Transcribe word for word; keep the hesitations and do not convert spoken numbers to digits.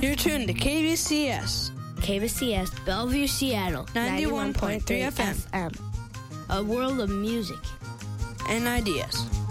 You're tuned to K B C S. K B C S, Bellevue, Seattle. ninety-one point three F M. A world of music and ideas.